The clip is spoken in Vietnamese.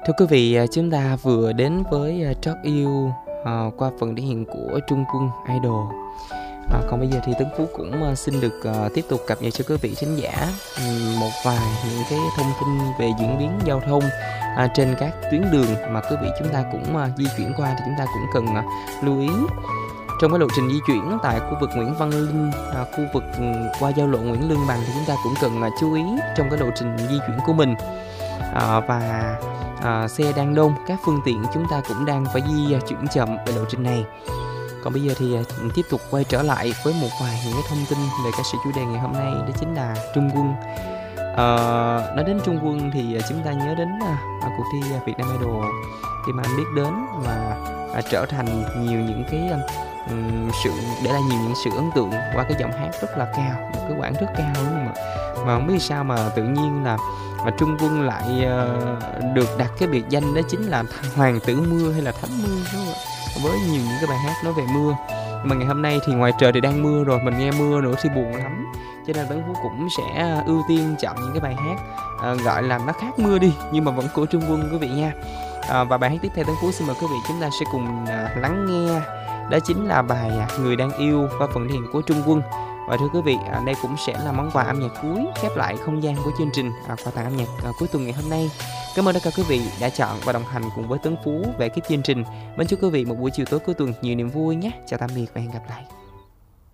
Thưa quý vị, chúng ta vừa đến với Trót Yêu qua phần thể hiện của Trung Quân Idol. Còn bây giờ thì Tấn Phú cũng xin được tiếp tục cập nhật cho quý vị khán giả một vài những cái thông tin về diễn biến giao thông trên các tuyến đường mà quý vị chúng ta cũng di chuyển qua, thì chúng ta cũng cần lưu ý. Trong cái lộ trình di chuyển tại khu vực Nguyễn Văn Linh, khu vực qua giao lộ Nguyễn Lương Bằng, thì chúng ta cũng cần chú ý trong cái lộ trình di chuyển của mình. Xe đang đông, các phương tiện chúng ta cũng đang phải di chuyển chậm về lộ trình này. Còn bây giờ thì tiếp tục quay trở lại với một vài những cái thông tin về ca sĩ chủ đề ngày hôm nay, đó chính là Trung Quân. Nói đến Trung Quân thì chúng ta nhớ đến cuộc thi Việt Nam Idol, khi mà anh biết đến và trở thành nhiều những cái để lại nhiều những sự ấn tượng qua cái giọng hát rất là cao, một cái quãng rất cao, đúng không ạ? Mà không biết sao mà tự nhiên là Trung Quân lại được đặt cái biệt danh đó chính là hoàng tử mưa hay là thánh mưa, đúng không ạ? Với nhiều những cái bài hát nói về mưa. Mà ngày hôm nay thì ngoài trời thì đang mưa rồi, mình nghe mưa nữa thì buồn lắm, cho nên Tấn Phú cũng sẽ ưu tiên chọn những cái bài hát gọi là nó khác mưa đi, nhưng mà vẫn của Trung Quân quý vị nha. Và bài hát tiếp theo Tấn Phú xin mời quý vị chúng ta sẽ cùng lắng nghe, đó chính là bài Người Đang Yêu qua phần thể hiện của Trung Quân. Và thưa quý vị, đây cũng sẽ là món quà âm nhạc cuối khép lại không gian của chương trình quà tặng âm nhạc cuối tuần ngày hôm nay. Cảm ơn tất cả quý vị đã chọn và đồng hành cùng với Tấn Phú về cái chương trình. Mến chúc quý vị một buổi chiều tối cuối tuần nhiều niềm vui nhé. Chào tạm biệt và hẹn gặp lại.